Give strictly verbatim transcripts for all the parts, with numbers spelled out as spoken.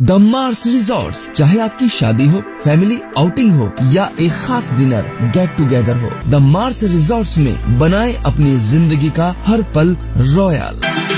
The Mars resorts, चाहे आपकी शादी हो, फैमिली आउटिंग हो या एक खास डिनर गेट टुगेदर हो, द मार्स रिजॉर्ट्स में बनाए अपनी जिंदगी का हर पल रॉयल।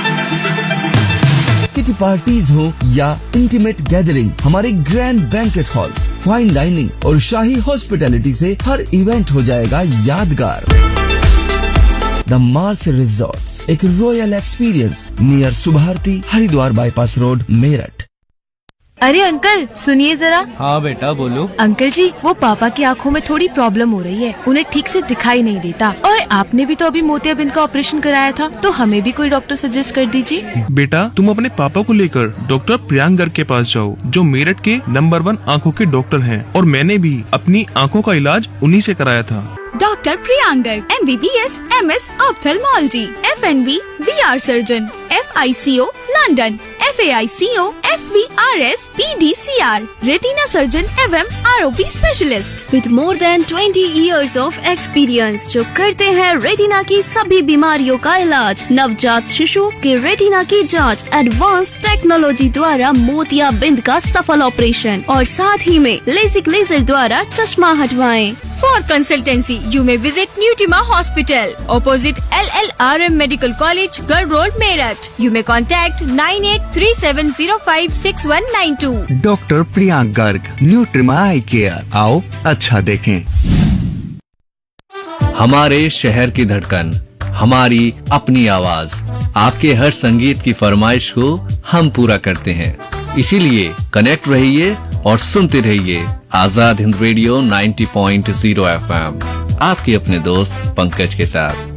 किटी पार्टीज हो या इंटीमेट गैदरिंग, हमारे grand banquet halls, fine dining और शाही हॉस्पिटैलिटी से हर इवेंट हो जाएगा यादगार। द मार्स रिजॉर्ट्स, एक royal experience near Subharti, Haridwar bypass road, Meerut. अरे अंकल सुनिए जरा। हाँ बेटा बोलो। अंकल जी, वो पापा की आंखों में थोड़ी प्रॉब्लम हो रही है, उन्हें ठीक से दिखाई नहीं देता। और आपने भी तो अभी मोतियाबिंद का ऑपरेशन कराया था, तो हमें भी कोई डॉक्टर सजेस्ट कर दीजिए। बेटा तुम अपने पापा को लेकर डॉक्टर प्रियांक गर्ग के पास जाओ, जो मेरठ के नंबर वन आँखों के डॉक्टर हैं, और मैंने भी अपनी आँखों का इलाज उन्हीं से कराया था। Doctor Priyank Garg, M B B S, M S ophthalmology, F N B, we are surgeon, F I C O London, F A I C O, F we R S, P D C R, retina surgeon एवं R O P specialist with more than twenty years of experience, जो करते हैं retina की सभी बीमारियों का इलाज, नवजात शिशु के रेटिना की जांच, एडवांस टेक्नोलॉजी द्वारा मोतियाबिंद का सफल ऑपरेशन और साथ ही में लेसिक लेजर द्वारा चश्मा हटवाएं। For consultancy, you may visit Newtima Hospital, opposite L L R M Medical College, Garh Road, Meerut. You may contact nine eight three seven zero five six one nine two. Doctor Priyank Garg, न्यूट्रिमा I care. आओ अच्छा देखें। हमारे शहर की धड़कन, हमारी अपनी आवाज, आपके हर संगीत की फरमाइश को हम पूरा करते हैं। इसीलिए कनेक्ट रहिए और सुनते रहिए आजाद हिंद रेडियो नब्बे पॉइंट शून्य एफ एम, आपके अपने दोस्त पंकज के साथ।